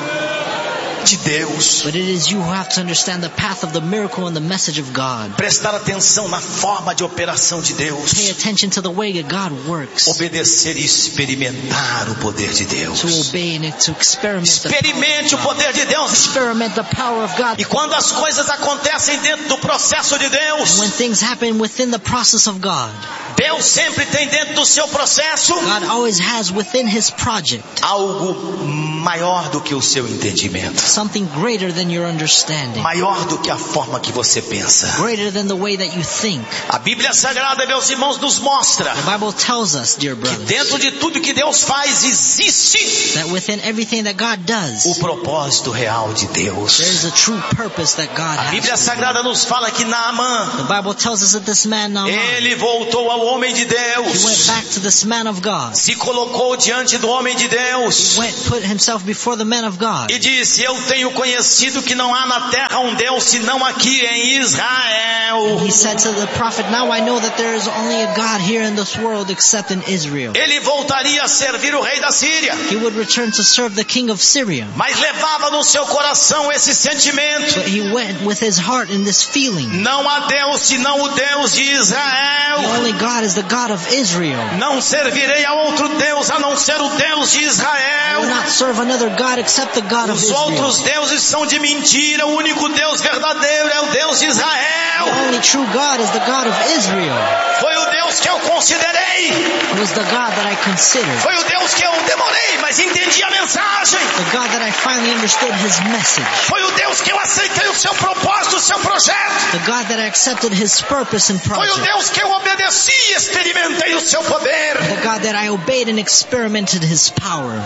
[SPEAKER 1] de Deus.
[SPEAKER 2] But it is you who have to understand the path of the miracle and the message of God.
[SPEAKER 1] Prestar atenção na forma de operação de Deus.
[SPEAKER 2] Pay attention to the way that God works.
[SPEAKER 1] Obedecer e experimentar o poder de Deus.
[SPEAKER 2] To obey and to experiment the power
[SPEAKER 1] Experimente o
[SPEAKER 2] of God.
[SPEAKER 1] poder de Deus.
[SPEAKER 2] Experiment the power of God.
[SPEAKER 1] E quando as coisas acontecem dentro do processo de Deus,
[SPEAKER 2] When things happen within the process of God,
[SPEAKER 1] Deus sempre tem dentro do seu processo
[SPEAKER 2] God always has within His project
[SPEAKER 1] algo maior do que o seu entendimento,
[SPEAKER 2] something greater than your understanding,
[SPEAKER 1] maior do que a forma que você pensa.
[SPEAKER 2] greater than the way that you think.
[SPEAKER 1] A Bíblia Sagrada, meus irmãos, nos mostra
[SPEAKER 2] The Bible tells us, dear
[SPEAKER 1] que
[SPEAKER 2] brothers,
[SPEAKER 1] dentro de tudo que Deus faz existe
[SPEAKER 2] that within everything that God
[SPEAKER 1] o
[SPEAKER 2] does,
[SPEAKER 1] propósito real de
[SPEAKER 2] there
[SPEAKER 1] Deus.
[SPEAKER 2] is a true purpose that God
[SPEAKER 1] A Bíblia
[SPEAKER 2] has.
[SPEAKER 1] Sagrada nos fala que Naamã,
[SPEAKER 2] The Bible tells us that this man Naaman,
[SPEAKER 1] ele voltou ao homem de
[SPEAKER 2] he went
[SPEAKER 1] Deus,
[SPEAKER 2] back to this man of God.
[SPEAKER 1] se colocou diante do homem de Deus
[SPEAKER 2] Put himself before the man of God.
[SPEAKER 1] e disse: eu tenho conhecido que não há na terra um Deus senão aqui em Israel.
[SPEAKER 2] He said to the prophet, now I know that there is only a God here in this world except in Israel.
[SPEAKER 1] Ele voltaria a servir o rei da Síria,
[SPEAKER 2] He would return to serve the king of Syria.
[SPEAKER 1] mas levava no seu coração esse sentimento:
[SPEAKER 2] But he went with his heart in this feeling.
[SPEAKER 1] não há Deus senão o Deus de
[SPEAKER 2] The
[SPEAKER 1] Israel.
[SPEAKER 2] only God is the God of Israel.
[SPEAKER 1] Não servirei a outro Deus a não ser o Deus de
[SPEAKER 2] I will
[SPEAKER 1] Israel.
[SPEAKER 2] not serve another God except the God of
[SPEAKER 1] Os
[SPEAKER 2] Israel.
[SPEAKER 1] outros deuses são de mentira, o único Deus verdadeiro é o Deus de
[SPEAKER 2] The
[SPEAKER 1] Israel.
[SPEAKER 2] only true God is the God of Israel.
[SPEAKER 1] Foi o Deus que eu considerei,
[SPEAKER 2] It was the God that I considered.
[SPEAKER 1] foi o Deus que eu demorei, mas entendi a mensagem.
[SPEAKER 2] The God that I finally understood His message.
[SPEAKER 1] Foi o Deus que eu aceitei o seu propósito, o seu projeto.
[SPEAKER 2] The God that I accepted His purpose and
[SPEAKER 1] Foi o
[SPEAKER 2] project.
[SPEAKER 1] Deus que eu obedeci e experimentei o seu poder.
[SPEAKER 2] The God that I obeyed and experimented His power.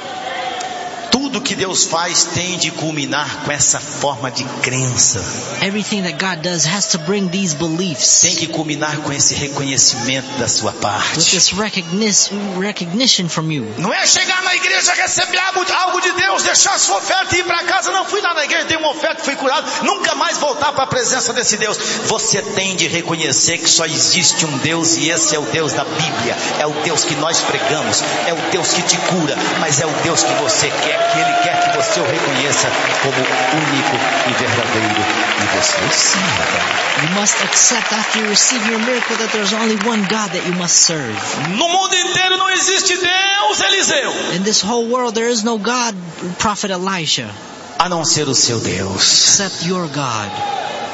[SPEAKER 1] Tudo que Deus faz tem de culminar com essa forma de crença.
[SPEAKER 2] Everything that God does has to bring these beliefs.
[SPEAKER 1] Tem que culminar com esse reconhecimento da sua
[SPEAKER 2] With
[SPEAKER 1] parte.
[SPEAKER 2] this recognition from you.
[SPEAKER 1] Não é chegar na igreja, receber algo de Deus, deixar sua oferta e ir para casa. Não, fui lá na igreja, dei uma oferta, fui curado. Nunca mais voltar para a presença desse Deus. Você tem de reconhecer que só existe um Deus e esse é o Deus da Bíblia. É o Deus que nós pregamos. É o Deus que te cura. Mas é o Deus que você quer, que Ele quer que você o reconheça como único e verdadeiro. E você sabe.
[SPEAKER 2] You must accept after you receive your miracle that there's only one God that you must serve.
[SPEAKER 1] No mundo inteiro não existe Deus, Eliseu,
[SPEAKER 2] In this whole world there is no God, Prophet Elisha,
[SPEAKER 1] a não ser o seu Deus.
[SPEAKER 2] except your God.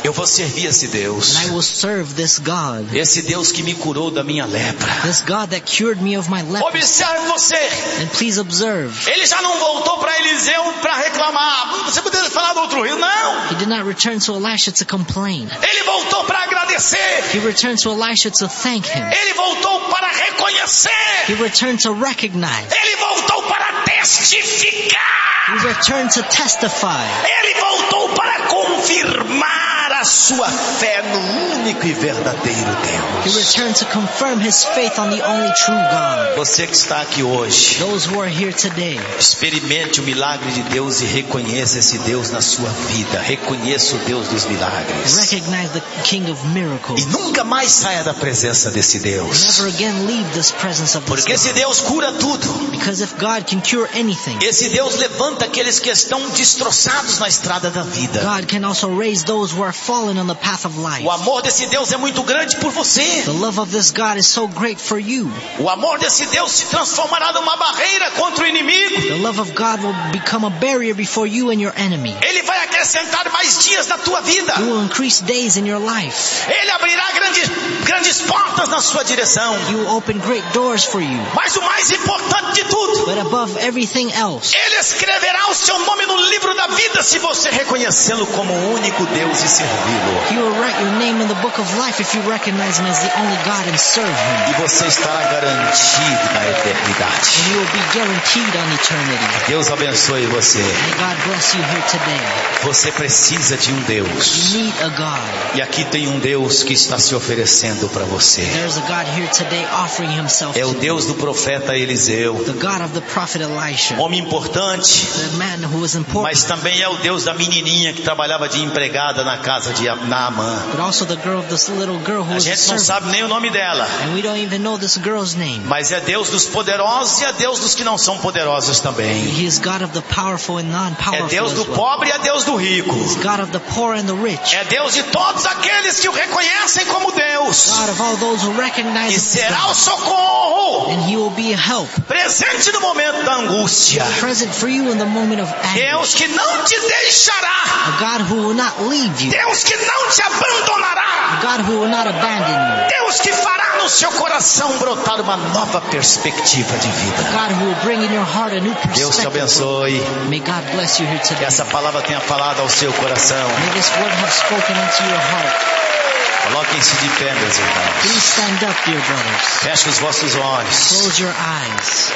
[SPEAKER 1] Eu vou servir esse Deus.
[SPEAKER 2] And I will serve this God.
[SPEAKER 1] Esse Deus que me curou da minha lepra.
[SPEAKER 2] This God that cured me of my leprosy.
[SPEAKER 1] Observe você.
[SPEAKER 2] And please observe.
[SPEAKER 1] Ele já não voltou para Eliseu para reclamar. Você poderia falar do outro rio? Não.
[SPEAKER 2] He did not return to Elisha to complain.
[SPEAKER 1] Ele voltou para agradecer.
[SPEAKER 2] He returned to Elisha to thank him.
[SPEAKER 1] Ele voltou para reconhecer.
[SPEAKER 2] He returned to recognize.
[SPEAKER 1] Ele voltou para testificar.
[SPEAKER 2] He returned to testify.
[SPEAKER 1] Ele voltou para confirmar a sua fé no único e verdadeiro
[SPEAKER 2] He
[SPEAKER 1] Deus.
[SPEAKER 2] returned to confirm his faith on the only true God.
[SPEAKER 1] Você que está aqui hoje,
[SPEAKER 2] Those who are here today,
[SPEAKER 1] experimente o milagre de Deus e reconheça esse Deus na sua vida. Reconheça o Deus dos milagres.
[SPEAKER 2] recognize the King of miracles.
[SPEAKER 1] E nunca mais saia da presença desse Deus.
[SPEAKER 2] Never again leave this presence of this
[SPEAKER 1] Porque esse
[SPEAKER 2] God.
[SPEAKER 1] Deus cura tudo.
[SPEAKER 2] Because if God can cure anything,
[SPEAKER 1] Esse Deus levanta aqueles que estão destroçados na estrada da vida.
[SPEAKER 2] God can also raise those who are fallen on the path of life.
[SPEAKER 1] O amor desse Deus é muito grande por você.
[SPEAKER 2] The love of this God is so great for you.
[SPEAKER 1] O amor desse Deus se transformará numa barreira contra o inimigo.
[SPEAKER 2] The love of God will become a barrier before you and your enemy.
[SPEAKER 1] Ele vai acrescentar mais dias na tua vida.
[SPEAKER 2] He will increase days in your life.
[SPEAKER 1] Ele abrirá grandes portas na sua direção.
[SPEAKER 2] He will open great doors for you.
[SPEAKER 1] Mas o mais importante de tudo,
[SPEAKER 2] But above everything else,
[SPEAKER 1] Ele escreverá o seu nome no livro da vida se você reconhecê-lo como o único Deus e servi-lo.
[SPEAKER 2] He will write your name in the book of life if you recognize Him as the only God and serve Him.
[SPEAKER 1] E você estará garantido na eternidade.
[SPEAKER 2] And you will be guaranteed on eternity.
[SPEAKER 1] Deus abençoe você.
[SPEAKER 2] May God bless you here today.
[SPEAKER 1] Você precisa de um Deus.
[SPEAKER 2] You need a God.
[SPEAKER 1] E aqui tem um Deus que está se oferecendo para você.
[SPEAKER 2] There's a God here today offering Himself
[SPEAKER 1] É o
[SPEAKER 2] to you.
[SPEAKER 1] Deus do profeta Eliseu.
[SPEAKER 2] The God of the prophet Elisha.
[SPEAKER 1] Homem importante,
[SPEAKER 2] The man who was important.
[SPEAKER 1] mas também é o Deus da menininha que trabalhava de empregada na casa de Naamã.
[SPEAKER 2] But also the girl of this little girl who
[SPEAKER 1] A
[SPEAKER 2] was a
[SPEAKER 1] gente não
[SPEAKER 2] servant.
[SPEAKER 1] sabe nem o nome dela.
[SPEAKER 2] And we don't even know this girl's name.
[SPEAKER 1] Mas é Deus dos poderosos e é Deus dos que não são poderosos também.
[SPEAKER 2] He is God of the powerful and
[SPEAKER 1] É
[SPEAKER 2] non-powerful
[SPEAKER 1] Deus
[SPEAKER 2] as
[SPEAKER 1] do
[SPEAKER 2] well.
[SPEAKER 1] pobre e é Deus do rico.
[SPEAKER 2] He is God of the poor and the rich.
[SPEAKER 1] É Deus de todos aqueles que o reconhecem como Deus.
[SPEAKER 2] God of all those who recognize
[SPEAKER 1] E
[SPEAKER 2] Him as
[SPEAKER 1] será o
[SPEAKER 2] God.
[SPEAKER 1] socorro
[SPEAKER 2] And He will be a help.
[SPEAKER 1] presente no momento da angústia.
[SPEAKER 2] Present for you in the moment of
[SPEAKER 1] Deus
[SPEAKER 2] anguish.
[SPEAKER 1] que não te deixará.
[SPEAKER 2] A God who will not leave you.
[SPEAKER 1] Deus que não te abandonará.
[SPEAKER 2] A God who will not abandon you.
[SPEAKER 1] Deus que fará no seu coração brotar uma nova perspectiva de vida.
[SPEAKER 2] God who will bring in your heart a new
[SPEAKER 1] Deus te
[SPEAKER 2] perspective.
[SPEAKER 1] abençoe.
[SPEAKER 2] May God bless you here
[SPEAKER 1] Que
[SPEAKER 2] today.
[SPEAKER 1] essa palavra tenha falado ao seu coração.
[SPEAKER 2] May this word have spoken into your heart.
[SPEAKER 1] Coloquem-se de pé, meus irmãos.
[SPEAKER 2] Please stand up, dear brothers.
[SPEAKER 1] Feche os vossos olhos.
[SPEAKER 2] Close your eyes.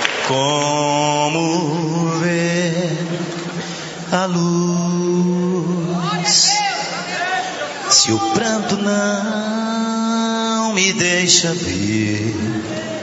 [SPEAKER 1] Como ver a luz, se o pranto não me deixa ver